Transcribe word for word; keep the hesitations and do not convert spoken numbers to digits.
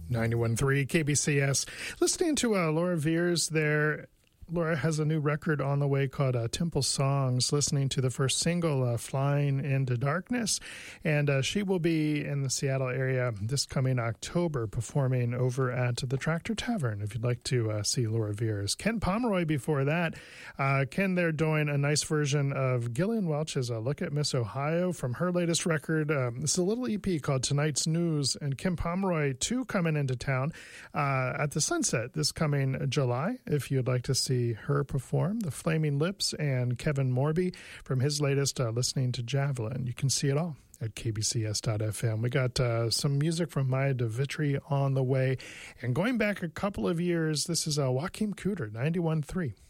ninety-one point three K B C S. Listening to uh, Laura Veirs there. Laura has a new record on the way called uh, Temple Songs, listening to the first single, uh, Flying into Darkness. And uh, she will be in the Seattle area this coming October performing over at the Tractor Tavern, if you'd like to uh, see Laura Veirs. Ken Pomeroy before that. Uh, Ken, they're doing a nice version of Gillian Welch's uh, Look at Miss Ohio from her latest record. Um, this is a little E P called Tonight's News. And Ken Pomeroy, too, coming into town uh, at the Sunset this coming July, if you'd like to see her perform. The Flaming Lips and Kevin Morby from his latest uh, Listening to Javelin. You can see it all at k b c s dot f m. We got uh, some music from Maya DeVitri on the way. And going back a couple of years, this is uh, Joachim Cooder, ninety-one point three.